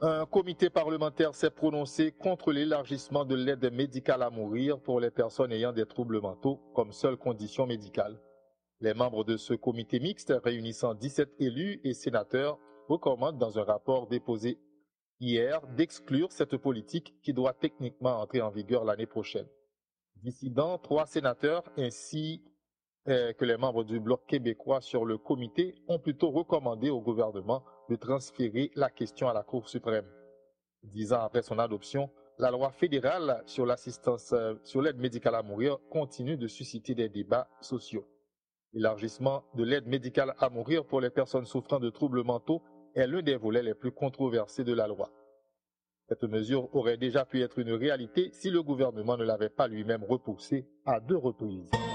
Un comité parlementaire s'est prononcé contre l'élargissement de l'aide médicale à mourir pour les personnes ayant des troubles mentaux comme seule condition médicale. Les membres de ce comité mixte, réunissant 17 élus et sénateurs, recommandent dans un rapport déposé hier d'exclure cette politique qui doit techniquement entrer en vigueur l'année prochaine. Dissidents, 3 sénateurs ainsi que les membres du Bloc québécois sur le comité ont plutôt recommandé au gouvernement de transférer la question à la Cour suprême. 10 ans après son adoption, la loi fédérale sur l'assistance, sur l'aide médicale à mourir continue de susciter des débats sociaux. L'élargissement de l'aide médicale à mourir pour les personnes souffrant de troubles mentaux est l'un des volets les plus controversés de la loi. Cette mesure aurait déjà pu être une réalité si le gouvernement ne l'avait pas lui-même repoussée à 2 reprises.